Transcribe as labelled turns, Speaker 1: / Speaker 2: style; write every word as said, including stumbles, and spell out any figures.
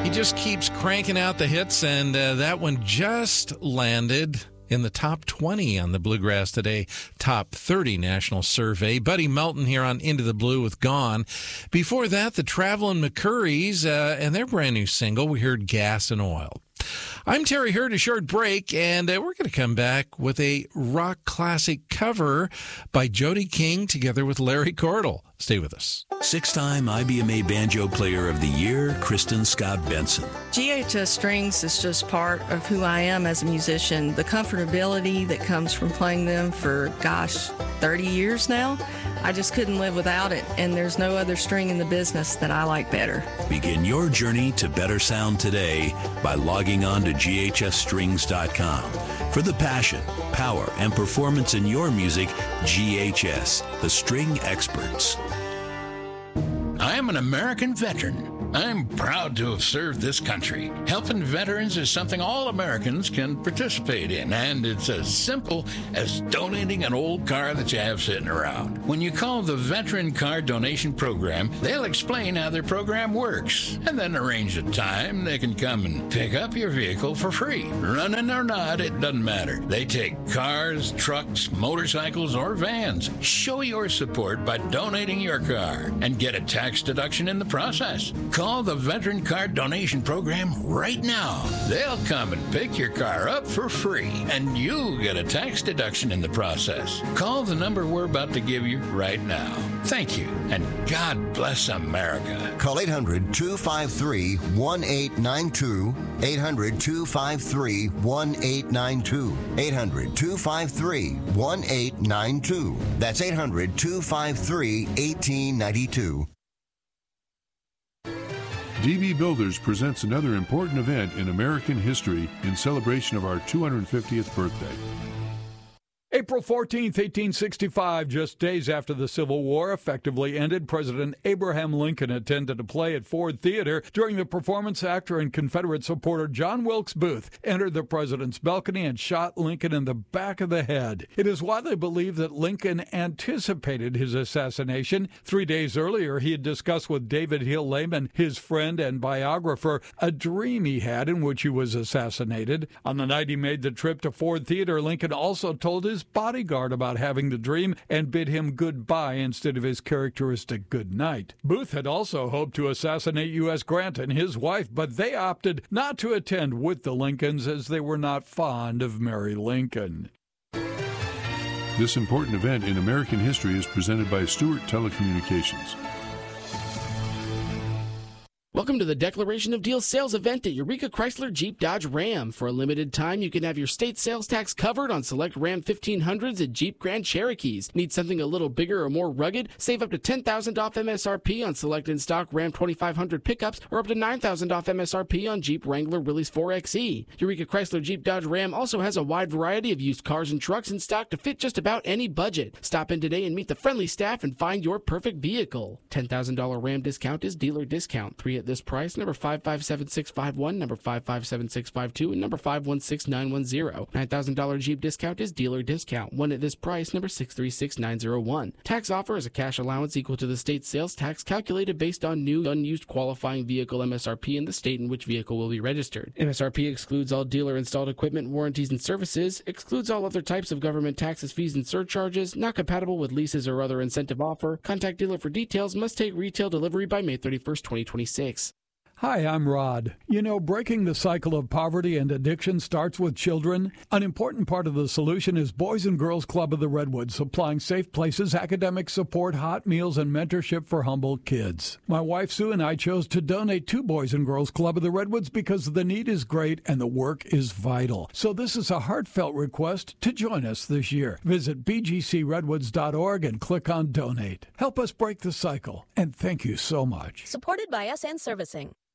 Speaker 1: He just keeps cranking out the hits, and uh, that one just landed in the top twenty on the Bluegrass Today Top thirty National Survey. Buddy Melton here on Into the Blue with Gone. Before that, the Travelin' McCurries uh, and their brand new single, we heard Gas and Oil. I'm Terry Hurd, a short break, and uh, we're going to come back with a rock classic cover by Jody King together with Larry Cordell. Stay with us.
Speaker 2: Six-time I B M A Banjo Player of the Year, Kristen Scott Benson.
Speaker 3: G H S Strings is just part of who I am as a musician. The comfortability that comes from playing them for, gosh, thirty years now, I just couldn't live without it, and there's no other string in the business that I like better.
Speaker 2: Begin your journey to better sound today by logging on to G H S strings dot com. For the passion, power, and performance in your music, G H S, the string experts.
Speaker 4: I am an American veteran. I'm proud to have served this country. Helping veterans is something all Americans can participate in, and it's as simple as donating an old car that you have sitting around. When you call the Veteran Car Donation Program, they'll explain how their program works, and then arrange a time they can come and pick up your vehicle for free. Running or not, it doesn't matter. They take cars, trucks, motorcycles, or vans. Show your support by donating your car and get a tax deduction in the process. Call the Veteran Car Donation Program right now. They'll come and pick your car up for free, and you get a tax deduction in the process. Call the number we're about to give you right now. Thank you, and God bless America.
Speaker 5: Call eight hundred, two five three, one eight nine two, eight hundred, two five three, one eight nine two, eight hundred, two five three, one eight nine two. That's eight hundred, two five three, one eight nine two.
Speaker 6: D B Builders presents another important event in American history in celebration of our two hundred fiftieth birthday.
Speaker 7: April fourteenth, eighteen sixty-five, just days after the Civil War effectively ended, President Abraham Lincoln attended a play at Ford Theater. During the performance, actor and Confederate supporter John Wilkes Booth entered the president's balcony and shot Lincoln in the back of the head. It is widely believed that Lincoln anticipated his assassination. Three days earlier, he had discussed with David Hill Lehman, his friend and biographer, a dream he had in which he was assassinated. On the night he made the trip to Ford Theater, Lincoln also told his bodyguard about having the dream and bid him goodbye instead of his characteristic good night. Booth had also hoped to assassinate U S Grant and his wife, but they opted not to attend with the Lincolns as they were not fond of Mary Lincoln.
Speaker 6: This important event in American history is presented by Stewart Telecommunications.
Speaker 8: Welcome to the Declaration of Deals sales event at Eureka Chrysler Jeep Dodge Ram. For a limited time, you can have your state sales tax covered on select Ram fifteen hundreds and Jeep Grand Cherokees. Need something a little bigger or more rugged? Save up to ten thousand dollars off M S R P on select in-stock Ram twenty-five hundred pickups or up to nine thousand dollars off M S R P on Jeep Wrangler Willys four X E. Eureka Chrysler Jeep Dodge Ram also has a wide variety of used cars and trucks in stock to fit just about any budget. Stop in today and meet the friendly staff and find your perfect vehicle. ten thousand dollars Ram discount is dealer discount. Three at this price, number five five seven six five one, number five five seven six five two, and number five one six nine one zero. nine thousand dollars Jeep discount is dealer discount. One at this price, number six three six nine zero one. Tax offer is a cash allowance equal to the state sales tax calculated based on new unused qualifying vehicle M S R P in the state in which vehicle will be registered. M S R P excludes all dealer installed equipment, warranties, and services, excludes all other types of government taxes, fees, and surcharges, not compatible with leases or other incentive offer. Contact dealer for details. Must take retail delivery by May thirty-first, twenty twenty-six.
Speaker 7: Hi, I'm Rod. You know, breaking the cycle of poverty and addiction starts with children. An important part of the solution is Boys and Girls Club of the Redwoods, supplying safe places, academic support, hot meals, and mentorship for humble kids. My wife Sue and I chose to donate to Boys and Girls Club of the Redwoods because the need is great and the work is vital. So this is a heartfelt request to join us this year. Visit b g c redwoods dot org and click on Donate. Help us break the cycle, and thank you so much.
Speaker 9: Supported by S N Servicing.